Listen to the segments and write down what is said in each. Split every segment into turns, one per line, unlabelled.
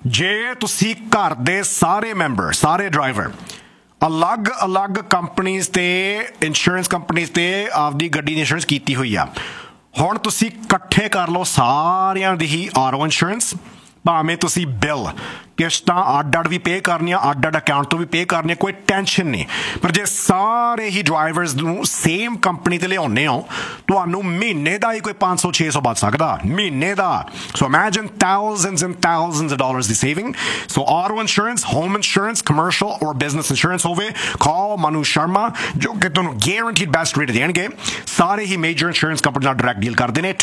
ਜੇ ਤੁਸੀਂ ਘਰ ਦੇ ਸਾਰੇ ਮੈਂਬਰ ਸਾਰੇ ਡਰਾਈਵਰ ਅਲੱਗ-ਅਲੱਗ ਕੰਪਨੀਆਂ ਤੇ ਇੰਸ਼ੋਰੈਂਸ ਕੰਪਨੀਆਂ ਤੇ ਆਪਦੀ ਗੱਡੀ ਦੀ ਇੰਸ਼ੋਰੈਂਸ ਕੀਤੀ ਹੋਈ ਆ। ਹੁਣ ਤੁਸੀਂ ਇਕੱਠੇ ਕਰ ਲਓ ਸਾਰਿਆਂ ਦੀ ਹੀ ਆਰਓ ਇੰਸ਼ੋਰੈਂਸ। ਭਾਵੇਂ ਤੁਸੀਂ ਬਿੱਲ ਕਿਸ਼ਤਾਂ ਅੱਡ ਵੀ ਪੇ ਕਰਨੀਆਂ, ਅੱਡ ਅਕਾਊਂਟ ਤੋਂ ਵੀ ਪੇ ਕਰਨੀਆਂ, ਕੋਈ ਟੈਨਸ਼ਨ ਨਹੀਂ। ਪਰ ਜੇ ਸਾਰੇ ਹੀ ਡਰਾਈਵਰਸ ਨੂੰ ਸੇਮ ਕੰਪਨੀ ਤੇ ਲਿਆਉਂਦੇ ਹੋ, ਤੁਹਾਨੂੰ ਮਹੀਨੇ ਦਾ ਹੀ ਕੋਈ 500-600 ਬਚ ਸਕਦਾ ਮਹੀਨੇ ਦਾ। ਸੋ imagine thousands and thousands of dollars the saving. So auto insurance, home insurance, commercial ਔਰ ਬਿਜ਼ਨਸ ਇੰਸ਼ੋਰੈਂਸ ਹੋਵੇ, ਕਾਲ ਮਨੂ ਸ਼ਰਮਾ ਜੋ ਕਿ ਤੁਹਾਨੂੰ ਗੈਰੰਟੀਡ ਬੈਸਟ ਰੇਟ ਦੇਣਗੇ। ਸਾਰੇ ਹੀ ਮੇਜਰ ਇੰਸ਼ੋਰੈਂਸ ਕੰਪਨੀ ਨਾਲ ਡਾਇਰੈਕਟ ਡੀਲ ਕਰਦੇ ਨੇ।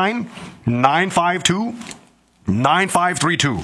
289-952-9532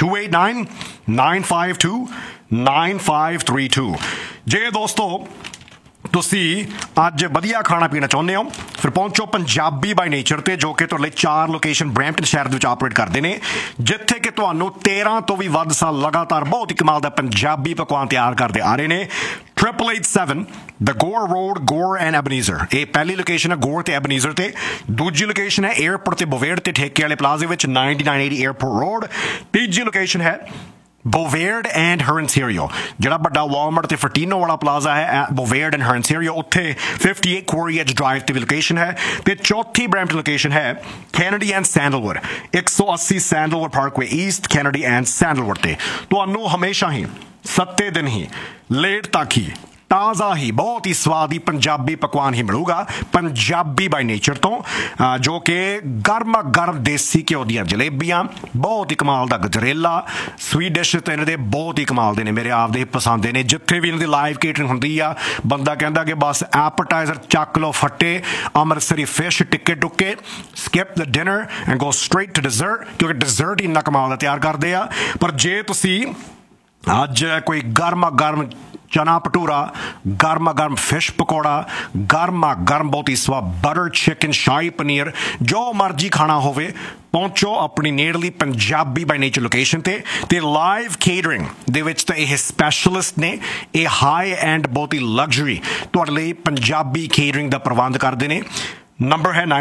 289-952-9532। ਜੇ ਦੋਸਤੋ ਤੁਸੀਂ ਅੱਜ ਵਧੀਆ ਖਾਣਾ ਪੀਣਾ ਚਾਹੁੰਦੇ ਹੋ, ਫਿਰ ਪਹੁੰਚੋ ਪੰਜਾਬੀ ਬਾਈ ਨੇਚਰ ਤੇ, ਜੋ ਕਿ ਤੁਹਾਡੇ ਲਈ 4 ਲੋਕੇਸ਼ਨ ਬਰੈਂਪਟਨ ਸ਼ਹਿਰ ਦੇ ਵਿੱਚ ਆਪਰੇਟ ਕਰਦੇ ਨੇ, ਜਿੱਥੇ ਕਿ ਤੁਹਾਨੂੰ 13 ਤੋਂ ਵੀ ਵੱਧ ਸਾਲ ਲਗਾਤਾਰ ਬਹੁਤ ਹੀ ਕਮਾਲ ਦਾ ਪੰਜਾਬੀ ਪਕਵਾਨ ਤਿਆਰ ਕਰਦੇ ਆ ਰਹੇ ਨੇ। 887 ਦ ਗੋਰ ਰੋਡ, ਗੋਰ ਐਂਡ ਐਬਨੀਜ਼ਰ। ਇਹ ਪਹਿਲੀ ਲੋਕੇਸ਼ਨ ਹੈ ਗੋਰ ਤੇ ਐਬਨੀਜ਼ਰ ਤੇ। ਦੂਜੀ ਲੋਕੇਸ਼ਨ ਹੈ 에ਅਰਪੋਰਟ ਤੇ ਬੋਵੇਰਡ ਤੇ ਠੇਕੇ ਵਾਲੇ ਪਲਾਜ਼ੇ ਵਿੱਚ 9980 에ਅਰਪੋਰਟ ਰੋਡ। ਤੀਜੀ ਲੋਕੇਸ਼ਨ ਹੈ ਬੋਵੇਰਡ ਐਂਡ ਹਰਨਸੀਰੀਓ, ਜਿਹੜਾ ਵੱਡਾ ਵਾਲਮਾਰਟ ਤੇ ਫਰਟੀਨੋ ਵਾਲਾ ਪਲਾਜ਼ਾ ਹੈ ਬੋਵੇਰਡ ਐਂਡ ਹਰਨਸੀਰੀਓ, ਉੱਥੇ 58 ਕੋਰੀਏਜ ਡਰਾਈਵ ਤੇ ਵੀ ਲੋਕੇਸ਼ਨ ਹੈ। ਤੇ ਚੌਥੀ ਬਰੈਂਪਟਨ ਲੋਕੇਸ਼ਨ ਹੈ Kennedy and sandalwood, 180 sandalwood Parkway East, Kennedy and sandalwood ਤੇ। ਤੁਹਾਨੂੰ ਹਮੇਸ਼ਾ ਹੀ ਸੱਤੇ ਦਿਨ ਹੀ ਲੇਟ ਤੱਕ ਹੀ ਤਾਜ਼ਾ ਹੀ ਬਹੁਤ ਹੀ ਸਵਾਦੀ ਪੰਜਾਬੀ ਪਕਵਾਨ ਹੀ ਮਿਲੂਗਾ ਪੰਜਾਬੀ ਬਾਈ ਨੇਚਰ ਤੋਂ, ਜੋ ਕਿ ਗਰਮ ਦੇਸੀ ਘਿਓ ਦੀਆਂ ਜਲੇਬੀਆਂ, ਬਹੁਤ ਹੀ ਕਮਾਲ ਦਾ ਗਜਰੇਲਾ, ਸਵੀਟ ਡਿਸ਼ ਤੇ ਇਹਨਾਂ ਦੇ ਬਹੁਤ ਹੀ ਕਮਾਲ ਦੇ ਨੇ, ਮੇਰੇ ਆਪ ਦੇ ਪਸੰਦ ਦੇ ਨੇ। ਜਿੱਥੇ ਵੀ ਇਹਨਾਂ ਦੀ ਲਾਈਵ ਕੇਟਰਿੰਗ ਹੁੰਦੀ ਆ, ਬੰਦਾ ਕਹਿੰਦਾ ਕਿ ਬਸ ਐਪੇਟਾਈਜ਼ਰ ਚੱਕ ਲਓ ਫੱਟੇ, ਅੰਮ੍ਰਿਤਸਰੀ fish ਟਿੱਕੇ ਟੁੱਕੇ, skip the dinner and go straight to desert, ਕਿਉਂਕਿ ਡਿਜ਼ਰਟ ਹੀ ਇੰਨਾ ਕਮਾਲ ਦਾ ਤਿਆਰ ਕਰਦੇ ਆ। ਪਰ ਜੇ ਤੁਸੀਂ ਅੱਜ ਕੋਈ ਗਰਮ ਚਨਾ ਭਟੂਰਾ, ਗਰਮ ਫਿਸ਼ ਪਕੌੜਾ, ਗਰਮ ਬਹੁਤ ਹੀ ਸਵਾਦ ਬਟਰ ਚਿਕਨ, ਸ਼ਾਹੀ ਪਨੀਰ, ਜੋ ਮਰਜ਼ੀ ਖਾਣਾ ਹੋਵੇ, ਪਹੁੰਚੋ ਆਪਣੀ ਨੇੜਲੀ ਪੰਜਾਬੀ ਬਾਈ ਨੇਚਰ ਲੋਕੇਸ਼ਨ ਤੇ। ਲਾਈਵ ਕੇਟਰਿੰਗ ਦੇ ਵਿੱਚ ਤਾਂ ਇਹ ਸਪੈਸ਼ਲਿਸਟ ਨੇ, ਇਹ ਹਾਈ ਐਂਡ ਬਹੁਤ ਹੀ ਲਗਜ਼ਰੀ ਤੁਹਾਡੇ ਲਈ ਪੰਜਾਬੀ ਕੇਟਰਿੰਗ ਦਾ ਪ੍ਰਬੰਧ ਕਰਦੇ ਨੇ। ਨੰਬਰ ਹੈ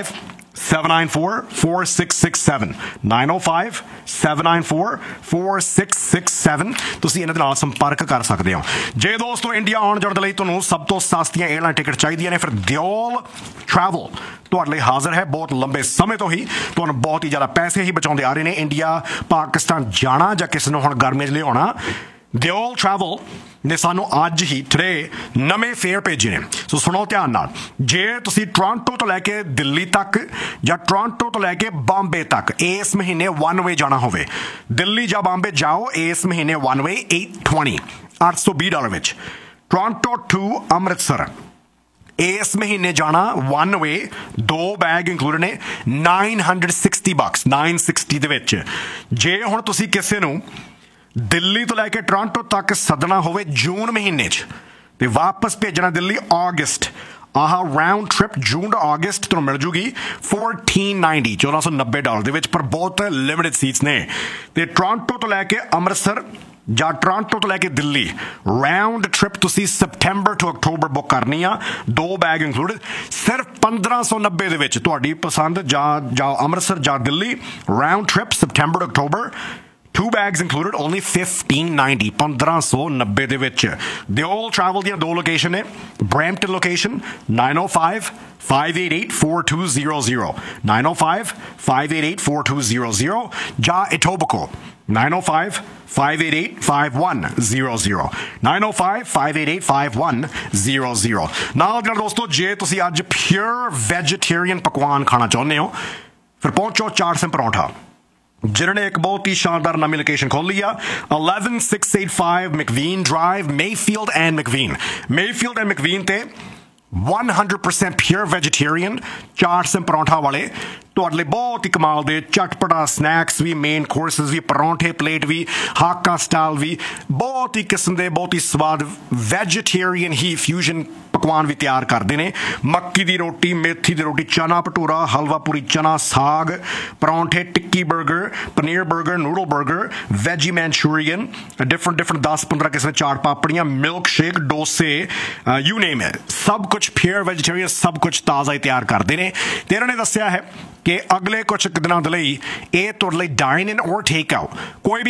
905-794-4667 905-794-4667। ਤੁਸੀਂ ਇਹਨਾਂ ਦੇ ਨਾਲ ਸੰਪਰਕ ਕਰ ਸਕਦੇ ਹੋ। ਜੇ ਦੋਸਤੋ ਇੰਡੀਆ ਆਉਣ ਜਾਣ ਦੇ ਲਈ ਤੁਹਾਨੂੰ ਸਭ ਤੋਂ ਸਸਤੀਆਂ 에ਅਰਲਾਈਨ ਟਿਕਟ ਚਾਹੀਦੀਆਂ ਨੇ, ਫਿਰ ਦਿਓਲ ਟਰੈਵਲ ਤੁਹਾਡੇ ਲਈ ਹਾਜ਼ਰ ਹੈ। ਬਹੁਤ ਲੰਬੇ ਸਮੇਂ ਤੋਂ ਹੀ ਤੁਹਾਨੂੰ ਬਹੁਤ ਹੀ ਜ਼ਿਆਦਾ ਪੈਸੇ ਹੀ ਬਚਾਉਂਦੇ ਆ ਰਹੇ ਨੇ। ਇੰਡੀਆ ਪਾਕਿਸਤਾਨ ਜਾਣਾ ਜਾਂ ਕਿਸੇ ਨੂੰ ਹੁਣ ਗਰਮੀਆਂ 'ਚ ਲਿਆਉਣਾ, ਦਿਓਲ ਟਰੈਵਲ ਨੇ ਸਾਨੂੰ ਅੱਜ ਹੀ ਟੁਡੇ ਨਵੇਂ ਫੇਅਰ ਭੇਜੇ ਨੇ। ਸੋ ਸੁਣੋ ਧਿਆਨ ਨਾਲ। ਜੇ ਤੁਸੀਂ ਟੋਰਾਂਟੋ ਤੋਂ ਲੈ ਕੇ ਦਿੱਲੀ ਤੱਕ ਜਾਂ ਟੋਰਾਂਟੋ ਤੋਂ ਲੈ ਕੇ ਬੰਬੇ ਤੱਕ ਇਸ ਮਹੀਨੇ ਵਨ ਵੇ ਜਾਣਾ ਹੋਵੇ, ਦਿੱਲੀ ਜਾਂ ਬੰਬੇ ਜਾਓ ਇਸ ਮਹੀਨੇ ਵਨ ਵੇ $820 ਵਿੱਚ। ਟੋਰਾਂਟੋ ਟੂ ਅੰਮ੍ਰਿਤਸਰ ਇਸ ਮਹੀਨੇ ਜਾਣਾ ਵਨ ਵੇ, 2 ਬੈਗ ਇੰਕਲੂਡ ਨੇ, $960 960 ਦੇ ਵਿੱਚ। ਜੇ ਹੁਣ ਤੁਸੀਂ ਕਿਸੇ ਨੂੰ ਦਿੱਲੀ ਤੋਂ ਲੈ ਕੇ ਟੋਰਾਂਟੋ ਤੱਕ ਸੱਦਣਾ ਹੋਵੇ ਜੂਨ ਮਹੀਨੇ 'ਚ ਤੇ ਵਾਪਸ ਭੇਜਣਾ ਦਿੱਲੀ ਅਗਸਤ, ਰਾਊਂਡ ਟ੍ਰਿਪ ਜੂਨ ਤੋਂ ਅਗਸਤ ਤੁਹਾਨੂੰ ਮਿਲ ਜੂਗੀ $1490 ਦੇ ਵਿੱਚ, ਪਰ ਬਹੁਤ ਲਿਮਿਟਡ ਸੀਟਸ ਨੇ। ਤੇ ਟੋਰਾਂਟੋ ਤੋਂ ਲੈ ਕੇ ਅੰਮ੍ਰਿਤਸਰ ਜਾਂ ਟੋਰਾਂਟੋ ਤੋਂ ਲੈ ਕੇ ਦਿੱਲੀ ਰਾਊਂਡ ਟ੍ਰਿਪ ਤੁਸੀਂ ਸਪਟੈਂਬਰ ਟੂ ਅਕਤੂਬਰ ਬੁੱਕ ਕਰਨੀ ਆ, 2 ਬੈਗ ਇੰਕਲੂਡਡ, ਸਿਰਫ $1590 ਦੇ ਵਿੱਚ। ਤੁਹਾਡੀ ਪਸੰਦ ਜਾਂ ਅੰਮ੍ਰਿਤਸਰ ਜਾਂ Delhi round trip September to October, 2 bags included, only $1590 1590 ਦੇ ਵਿੱਚ। ਦਿਓਲ ਟਰੈਵਲ ਦੀਆਂ 2 ਲੋਕੇਸ਼ਨ ਨੇ। ਬਰੈਂਪਟਨ ਲੋਕੇਸ਼ਨ 905-588-4200 905-588-4200 ਜਾਂ ਇਟੋਬਿਕੋ 905-588-5100 905-588-5100। ਨਾਲ ਦੋਸਤੋ, ਜੇ ਤੁਸੀਂ ਅੱਜ ਪਿਓਰ ਵੈਜੀਟੇਰੀਅਨ ਪਕਵਾਨ ਖਾਣਾ ਚਾਹੁੰਦੇ ਹੋ, ਫਿਰ ਪਹੁੰਚੋ ਚਾਟ ਸਿੰਘ ਪਰੌਂਠਾ, ਜਿਨ੍ਹਾਂ ਨੇ ਇੱਕ ਬਹੁਤ ਹੀ ਸ਼ਾਨਦਾਰ ਨਵੀਂ ਲੋਕੇਸ਼ਨ ਖੋਲ੍ਹੀ ਆ। 11685 McVean Drive, ਮੇਫੀਲਡ ਐਂਡ ਮਕਵੀਨ ਤੇ 100% ਪਿਓਰ ਵੈਜੀਟੇਰੀਅਨ ਚਾਟ ਸਿੰਘ ਪਰੌਂਠਾ ਵਾਲੇ ਤੁਹਾਡੇ ਲਈ ਬਹੁਤ ਹੀ ਕਮਾਲ ਦੇ ਚਟਪਟਾ ਸਨੈਕਸ ਵੀ, ਮੇਨ ਕੋਰਸਿਸ ਵੀ, ਪਰੌਂਠੇ ਪਲੇਟ ਵੀ, ਹਾਕਾ ਸਟਾਈਲ ਵੀ, ਬਹੁਤ ਹੀ ਕਿਸਮ ਦੇ ਬਹੁਤ ਹੀ ਸਵਾਦ ਵੈਜੀਟੇਰੀਅਨ ਹੀ ਫਿਊਜ਼ਨ ਪਕਵਾਨ ਵੀ ਤਿਆਰ ਕਰਦੇ ਨੇ। ਮੱਕੀ ਦੀ ਰੋਟੀ, ਮੇਥੀ ਦੀ ਰੋਟੀ, ਚਨਾ ਭਟੂਰਾ, ਹਲਵਾ ਪੂਰੀ ਚਨਾ, ਸਾਗ, ਪਰੌਂਠੇ, ਟਿੱਕੀ 버ਗਰ, ਪਨੀਰ 버ਗਰ, ਨੂਡਲ 버ਗਰ, ਵੈਜੀ ਮੈਂਚੂਰੀਅਨ, ਡਿਫਰੈਂਟ 10-15 ਕਿਸਮ ਦੇ ਚਾਟ ਪਾਪੜੀਆਂ, ਮਿਲਕ ਸ਼ੇਕ, ਡੋਸੇ, ਯੂ ਨੇਮ ਇਟ, ਸਭ ਕੁਝ ਪਿਓਰ ਵੈਜੀਟੇਰੀਅਨ, ਸਭ ਕੁਝ ਤਾਜ਼ਾ ਹੀ ਤਿਆਰ ਕਰਦੇ ਨੇ। ਤੇ ਇਹਨਾਂ ਨੇ ਦੱਸਿਆ ਹੈ ਕਿ ਅਗਲੇ ਕੁਝ ਦਿਨਾਂ ਦੇ ਲਈ ਇਹ ਤੁਹਾਡੇ ਲਈ ਡਾਈਨ ਇਨ ਔਰ ਟੇਕ ਆਊਟ ਕੋਈ ਵੀ